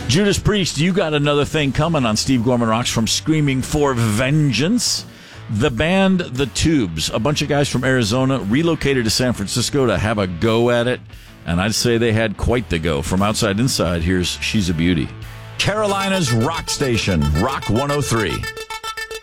Judas Priest, you got another thing coming on Steve Gorman Rocks from Screaming for Vengeance. The band The Tubes, a bunch of guys from Arizona, relocated to San Francisco to have a go at it, and I'd say they had quite the go. From Outside Inside, here's She's a Beauty. Carolina's rock station, Rock 103.